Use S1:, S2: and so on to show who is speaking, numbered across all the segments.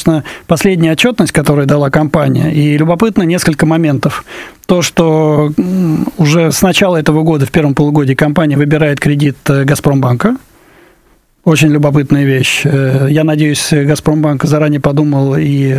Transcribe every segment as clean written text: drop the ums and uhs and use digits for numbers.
S1: конечно, последняя отчетность, которую дала компания, и любопытно несколько моментов. То, что уже с начала этого года, в первом полугодии, компания выбирает кредит «Газпромбанка». Очень любопытная вещь. Я надеюсь, «Газпромбанк» заранее подумал и...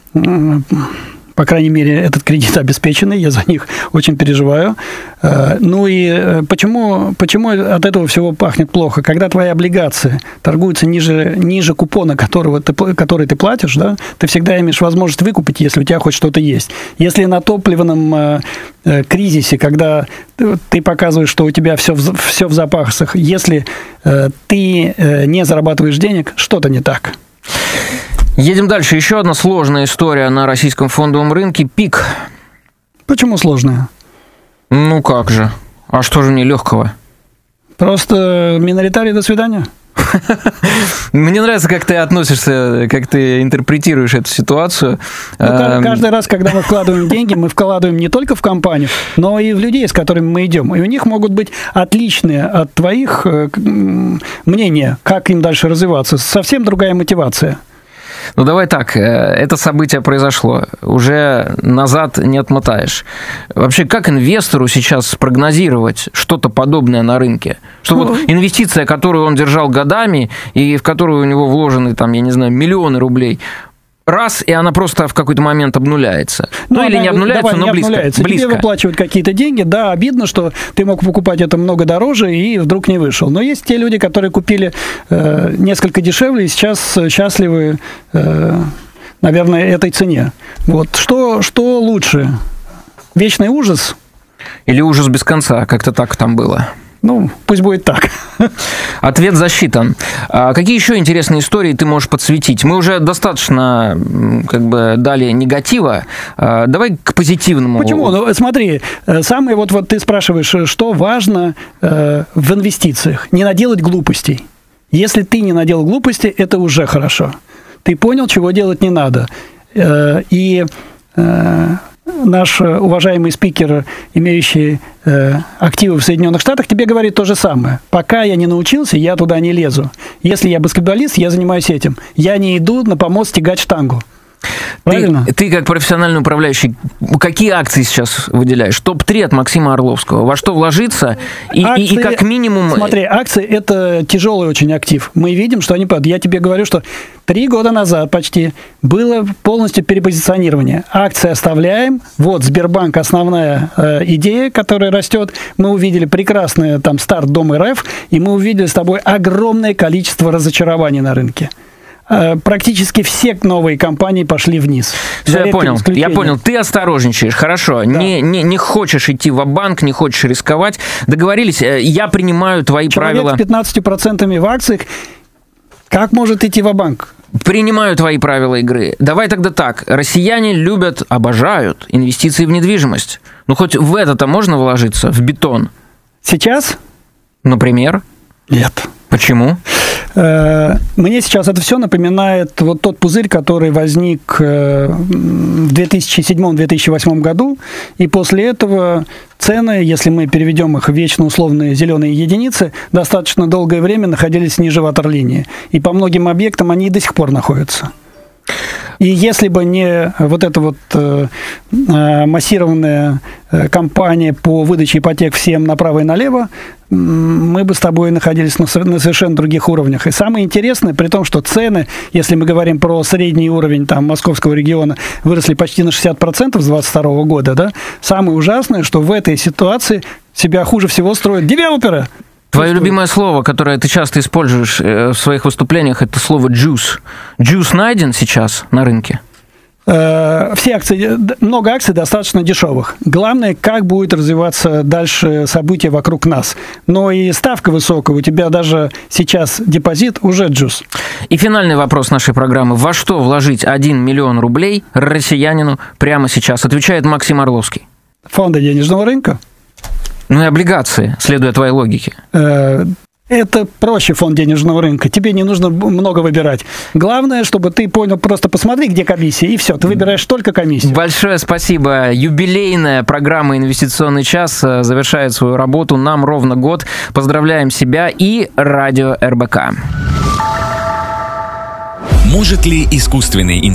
S1: По крайней мере, этот кредит обеспеченный, я за них очень переживаю. Ну и почему от этого всего пахнет плохо? Когда твои облигации торгуются ниже купона, который ты платишь, да, ты всегда имеешь возможность выкупить, если у тебя хоть что-то есть. Если на топливном кризисе, когда ты показываешь, что у тебя все в запасах, если ты не зарабатываешь денег, что-то не так.
S2: Едем дальше. Еще одна сложная история на российском фондовом рынке. ПИК.
S1: Почему сложная?
S2: Ну как же? А что же не легкого?
S1: Просто миноритарий, до свидания.
S2: Мне нравится, как ты относишься, как ты интерпретируешь эту ситуацию.
S1: Каждый раз, когда мы вкладываем деньги, мы вкладываем не только в компанию, но и в людей, с которыми мы идем. И у них могут быть отличные от твоих мнения, как им дальше развиваться. Совсем другая мотивация.
S2: Ну, давай так, это событие произошло, уже назад не отмотаешь. Вообще, как инвестору сейчас спрогнозировать что-то подобное на рынке? Что вот инвестиция, которую он держал годами, и в которую у него вложены, там, я не знаю, миллионы рублей, раз, и она просто в какой-то момент обнуляется. Ну, или не обнуляется, но близко.
S1: Тебе выплачивают какие-то деньги, да, обидно, что ты мог покупать это много дороже и вдруг не вышел. Но есть те люди, которые купили несколько дешевле и сейчас счастливы, наверное, этой цене. Вот. Что лучше? Вечный ужас?
S2: Или ужас без конца? Как-то так там было.
S1: Ну, пусть будет так.
S2: Ответ засчитан. А какие еще интересные истории ты можешь подсветить? Мы уже достаточно дали негатива. Давай к позитивному.
S1: Почему? Ну, смотри, самое вот ты спрашиваешь, что важно в инвестициях? Не наделать глупостей. Если ты не наделал глупостей, это уже хорошо. Ты понял, чего делать не надо. И наш уважаемый спикер, имеющий активы в Соединенных Штатах, тебе говорит то же самое. Пока я не научился, я туда не лезу. Если я баскетболист, я занимаюсь этим. Я не иду на помост тягать штангу. Правильно?
S2: Ты как профессиональный управляющий, какие акции сейчас выделяешь? Топ-3 от Максима Орловского. Во что вложиться? И как минимум...
S1: Смотри, акции – это тяжелый очень актив. Мы видим, что они падают. Я тебе говорю, что 3 года назад почти было полностью перепозиционирование. Акции оставляем. Вот Сбербанк – основная идея, которая растет. Мы увидели прекрасный там старт Дом РФ, и мы увидели с тобой огромное количество разочарований на рынке. Практически все новые компании пошли вниз.
S2: Все, я понял. Ты осторожничаешь, хорошо. Да. Не хочешь идти ва-банк, не хочешь рисковать. Договорились, я принимаю твои правила.
S1: Человек с 15% в акциях, как может идти ва-банк?
S2: Принимаю твои правила игры. Давай тогда так. Россияне любят, обожают инвестиции в недвижимость. Ну, хоть в это-то можно вложиться, в бетон?
S1: Сейчас?
S2: Например?
S1: Нет.
S2: Почему?
S1: Мне сейчас это все напоминает вот тот пузырь, который возник в 2007-2008 году, и после этого цены, если мы переведем их в вечно условные зеленые единицы, достаточно долгое время находились ниже ватерлинии. И по многим объектам они и до сих пор находятся. И если бы не вот эта вот массированная кампания по выдаче ипотек всем направо и налево, мы бы с тобой находились на совершенно других уровнях. И самое интересное, при том, что цены, если мы говорим про средний уровень там, московского региона, выросли почти на 60% с 2022 года, да? Самое ужасное, что в этой ситуации себя хуже всего строят девелоперы.
S2: Твое любимое слово, которое ты часто используешь в своих выступлениях, это слово «juice». Juice найден сейчас на рынке?
S1: Все акции, много акций достаточно дешевых. Главное, как будет развиваться дальше события вокруг нас. Но и ставка высокая, у тебя даже сейчас депозит уже juice.
S2: И финальный вопрос нашей программы. Во что вложить 1 миллион рублей россиянину прямо сейчас? Отвечает Максим Орловский.
S1: Фонды денежного рынка.
S2: Ну и облигации, следуя твоей логике.
S1: Это проще фонд денежного рынка. Тебе не нужно много выбирать. Главное, чтобы ты понял, просто посмотри, где комиссия, и все. Ты выбираешь только комиссию.
S2: Большое спасибо. Юбилейная программа «Инвестиционный час» завершает свою работу. Нам ровно год. Поздравляем себя и радио РБК.
S3: Может ли искусственный